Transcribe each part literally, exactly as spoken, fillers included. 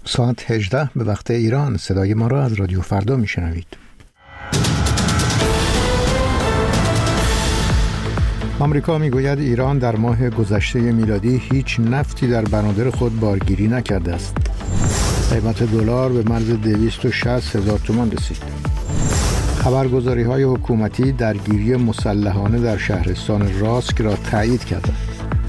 ساعت هجده به وقت ایران. صدای ما را از رادیو فردا میشنوید. آمریکا میگوید ایران در ماه گذشته میلادی هیچ نفتی در بنادر خود بارگیری نکرده است. قیمت دلار به مرز دویست و شصت هزار تومان رسید. خبرگزاری های حکومتی درگیری مسلحانه در شهرستان راسک را تایید کردند.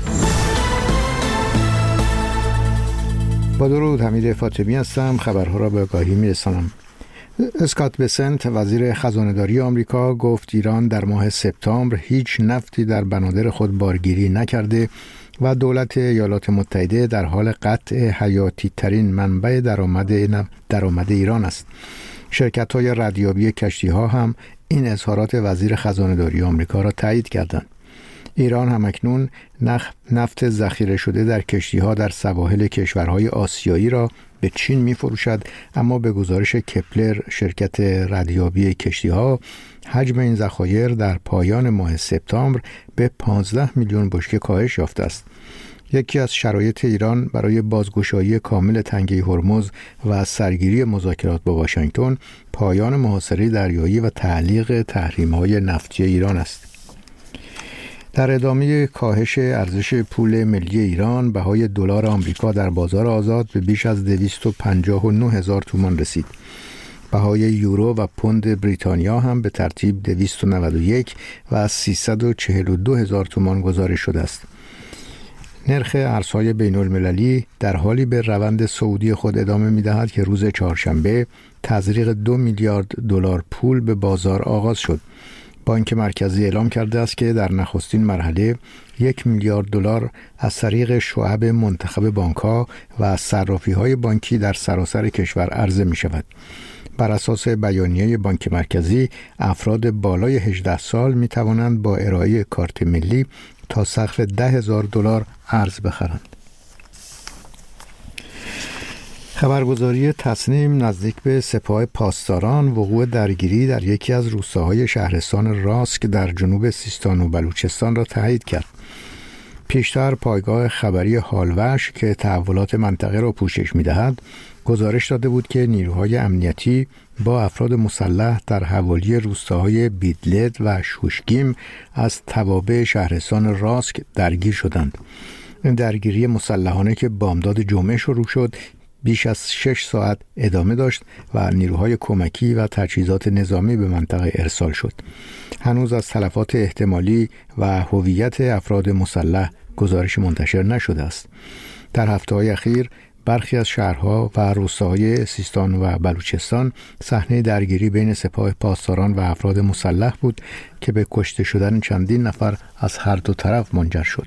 با درود، حمید فاطمی هستم. خبرها را به آگاهی می‌رسانم. اسکات بسنت، وزیر خزانه‌داری آمریکا، گفت ایران در ماه سپتامبر هیچ نفتی در بنادر خود بارگیری نکرده و دولت ایالات متحده در حال قطع حیاتی ترین منبع درآمد درآمد ایران است. شرکت‌های ردیابی کشتی‌ها هم این اظهارات وزیر خزانه‌داری آمریکا را تایید کردند. ایران همکنون نفت ذخیره شده در کشتی‌ها در سواحل کشورهای آسیایی را به چین می‌فروشد، اما به گزارش کپلر، شرکت ردیابی کشتی‌ها، حجم این ذخایر در پایان ماه سپتامبر به پانزده میلیون بشکه کاهش یافته است. یکی از شرایط ایران برای بازگشایی کامل تنگه هرمز و سرگیری مذاکرات با واشنگتن، پایان محاصره دریایی و تعلیق تحریم‌های نفتی ایران است. در ادامه کاهش ارزش پول ملی ایران، بهای دلار آمریکا در بازار آزاد به بیش از دویست و پنجاه و نه هزار تومان رسید. بهای یورو و پوند بریتانیا هم به ترتیب دویست و نود و یک و سیصد و چهل و دو هزار تومان گزارش شده است. نرخ ارزهای بین المللی در حالی به روند صعودی خود ادامه می‌دهد که روز چهارشنبه تزریق دو میلیارد دلار پول به بازار آغاز شد. بانک مرکزی اعلام کرده است که در نخستین مرحله یک میلیارد دلار از طریق شعب منتخب بانک‌ها و صرافی‌های بانکی در سراسر کشور عرضه می‌شود. بر اساس بیانیه بانک مرکزی، افراد بالای هجده سال می‌توانند با ارائه کارت ملی تا سقف ده هزار دلار ارز بخرند. خبرگزاری تصنیم نزدیک به سپاه پاسداران وقوع درگیری در یکی از روستاهای شهرستان راسک در جنوب سیستان و بلوچستان را تایید کرد. پیشتر پایگاه خبری هالوش که تحولات منطقه را پوشش می‌دهد، گزارش داده بود که نیروهای امنیتی با افراد مسلح در حوالی روستاهای بیدلد و شوشگیم از توابع شهرستان راسک درگیر شدند. این درگیری مسلحانه که بامداد جمعه شروع شد، بیش از شش ساعت ادامه داشت و نیروهای کمکی و تجهیزات نظامی به منطقه ارسال شد. هنوز از تلفات احتمالی و هویت افراد مسلح گزارش منتشر نشده است. در هفته‌های اخیر برخی از شهرها و روستاهای سیستان و بلوچستان صحنه درگیری بین سپاه پاسداران و افراد مسلح بود که به کشته شدن چندین نفر از هر دو طرف منجر شد.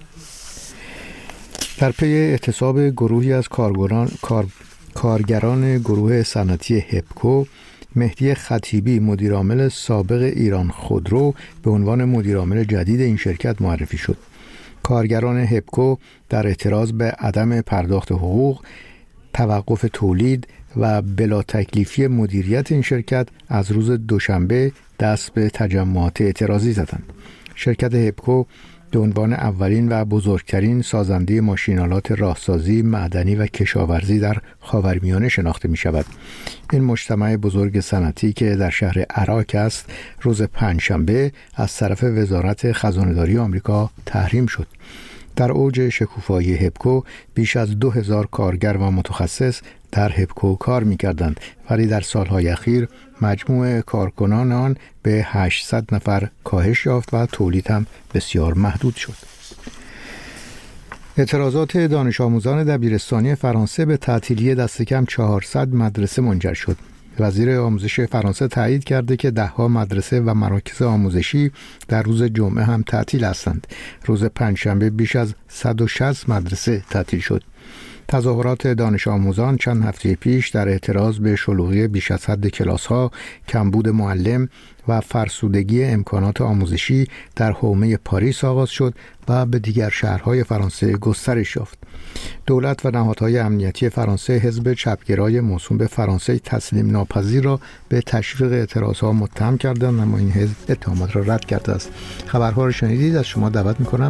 در پی اعتصاب گروهی از کارگران کار، کارگران گروه صنعتی هپکو، مهدی خطیبی، مدیرعامل سابق ایران خودرو، به عنوان مدیرعامل جدید این شرکت معرفی شد. کارگران هپکو در اعتراض به عدم پرداخت حقوق، توقف تولید و بلا تکلیفی مدیریت این شرکت از روز دوشنبه دست به تجمعات اعتراضی زدند. شرکت هپکو به عنوان اولین و بزرگترین سازنده ماشین‌آلات راهسازی، معدنی و کشاورزی در خاورمیانه شناخته می شود. این مجتمع بزرگ صنعتی که در شهر عراک است، روز پنجشنبه از طرف وزارت خزانه‌داری آمریکا تحریم شد. در اوج شکوفایی هپکو بیش از دو هزار کارگر و متخصص در هپکو کار می‌کردند، ولی در سالهای اخیر مجموع کارکنان آن به هشتصد نفر کاهش یافت و تولید هم بسیار محدود شد. اعتراضات دانش آموزان دبیرستانی فرانسه به تعطیلی دست کم چهارصد مدرسه منجر شد. وزیر آموزش فرانسه تایید کرده که ده‌ها مدرسه و مراکز آموزشی در روز جمعه هم تعطیل هستند. روز پنجشنبه بیش از صد و شصت مدرسه تعطیل شد. تظاهرات دانش آموزان چند هفته پیش در اعتراض به شلوغی بیش از حد کلاس‌ها، کمبود معلم و فرسودگی امکانات آموزشی در حومه پاریس آغاز شد و به دیگر شهرهای فرانسه گسترش یافت. دولت و نهادهای امنیتی فرانسه حزب چپگرای موسوم به فرانسه تسلیم ناپذیر را به تشویق اعتراضها متهم کردند، اما این حزب اتهامات را رد کرده است. خبرها را شنیدید. از شما دعوت می‌کنم